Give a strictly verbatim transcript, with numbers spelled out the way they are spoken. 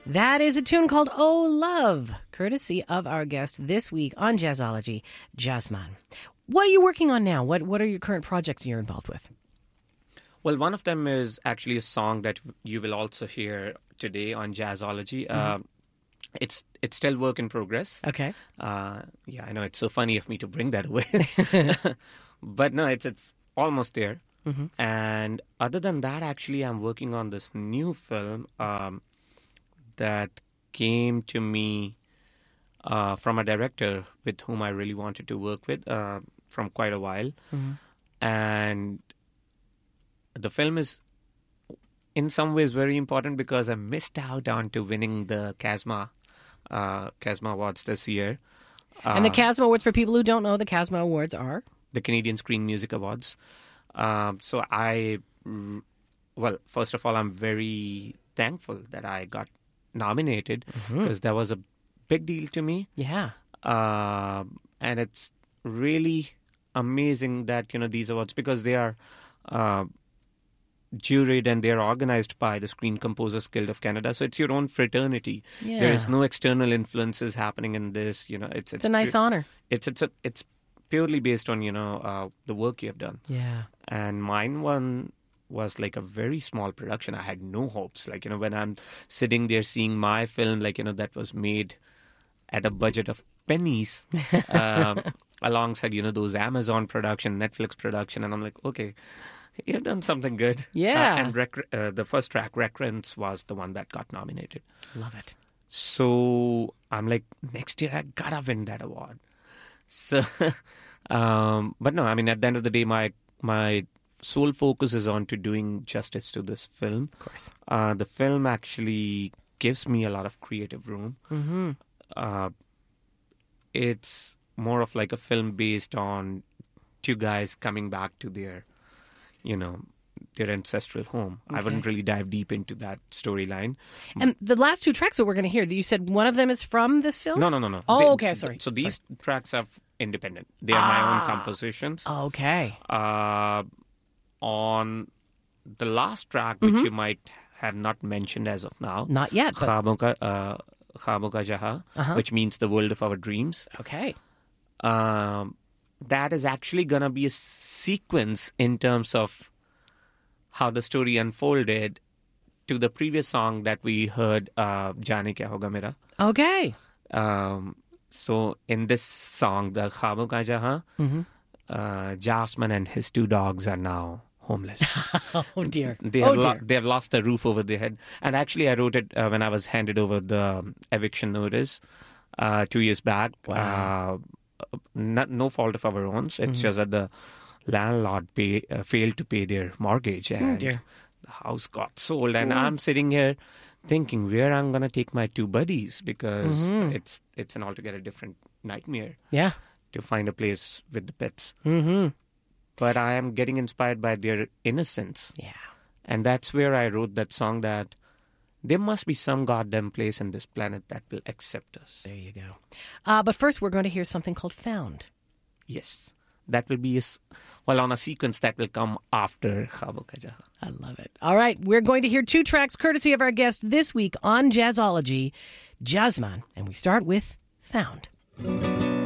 That is a tune called Oh Love, courtesy of our guest this week on Jazzology, Jazzman. What are you working on now? What What are your current projects you're involved with? Well, one of them is actually a song that you will also hear today on Jazzology. Mm-hmm. Uh, it's it's still work in progress. Okay. Uh, yeah, I know it's so funny of me to bring that away, but no, it's it's almost there. Mm-hmm. And other than that, actually, I'm working on this new film um, that came to me uh, from a director with whom I really wanted to work with uh, from quite a while, mm-hmm. and the film is in some ways very important because I missed out on to winning the CASMA uh, CASMA Awards this year. And uh, the CASMA Awards, for people who don't know, the CASMA Awards are? The Canadian Screen Music Awards. Um, so I, well, first of all, I'm very thankful that I got nominated because mm-hmm. that was a big deal to me. Yeah. Uh, and it's really amazing that, you know, these awards, because they are uh, juried and they're organized by the Screen Composers Guild of Canada. So it's your own fraternity. Yeah. There is no external influences happening in this. You know, it's it's, it's a nice pu- honor. It's it's a, it's purely based on, you know, uh, the work you have done. Yeah. And mine one was like a very small production. I had no hopes. Like, you know, when I'm sitting there seeing my film, like, you know, that was made at a budget of pennies um, alongside, you know, those Amazon production, Netflix production. And I'm like, okay, you've done something good. Yeah. Uh, and rec- uh, the first track, Recurrence, was the one that got nominated. Love it. So I'm like, next year I gotta win that award. So, um, but no, I mean, at the end of the day, my my sole focus is on to doing justice to this film. Of course. Uh, the film actually gives me a lot of creative room. Mm-hmm. Uh, it's more of like a film based on two guys coming back to their, you know, their ancestral home. Okay. I wouldn't really dive deep into that storyline. And the last two tracks that we're going to hear, you said one of them is from this film? No, no, no, no. Oh, they, okay, sorry. So these sorry. tracks are independent. They are ah. my own compositions. Okay. Uh, on the last track, which mm-hmm. you might have not mentioned as of now. Not yet. But... Khwabon Ka, uh, Khwabon Ka Jahan, uh-huh. which means the world of our dreams. Okay. Um, that is actually going to be a sequence in terms of how the story unfolded to the previous song that we heard, uh, Jaane Kya Hoga Mera. Okay. Um, so in this song, the Khwabon Ka Jahan, mm-hmm. uh, Jasmine and his two dogs are now homeless. Oh dear. They oh have dear. Lo- they have lost the roof over their head. And actually I wrote it uh, when I was handed over the eviction notice uh, two years back. Wow. Uh, not, no fault of our own. It's mm-hmm. just that the landlord pay, uh, failed to pay their mortgage and oh dear. the house got sold. And mm-hmm. I'm sitting here thinking where I'm going to take my two buddies because mm-hmm. it's it's an altogether different nightmare. Yeah. To find a place with the pets. Mm-hmm. But I am getting inspired by their innocence. Yeah. And that's where I wrote that song that there must be some goddamn place in this planet that will accept us. There you go. Uh, but first we're going to hear something called Found. Yes. That will be, a, well, on a sequence that will come after Khwabon Ka Jahan. I love it. All right. We're going to hear two tracks courtesy of our guest this week on Jazzology, Jazzman. And we start with Found.